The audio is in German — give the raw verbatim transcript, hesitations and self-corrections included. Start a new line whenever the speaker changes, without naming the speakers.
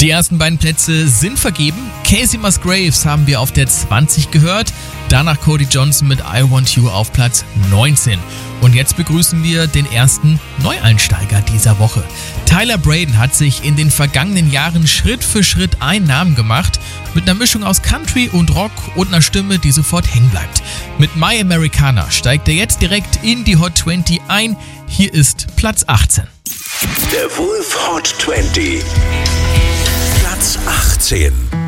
Die ersten beiden Plätze sind vergeben. Casey Musgraves haben wir auf der zwanzig gehört. Danach Cody Johnson mit I Want You auf Platz neunzehn. Und jetzt begrüßen wir den ersten Neueinsteiger dieser Woche. Tyler Braden hat sich in den vergangenen Jahren Schritt für Schritt einen Namen gemacht. Mit einer Mischung aus Country und Rock und einer Stimme, die sofort hängen bleibt. Mit My Americana steigt er jetzt direkt in die Hot zwanzig ein. Hier ist Platz achtzehn.
Der Wolf Hot zwanzig. Platz achtzehn.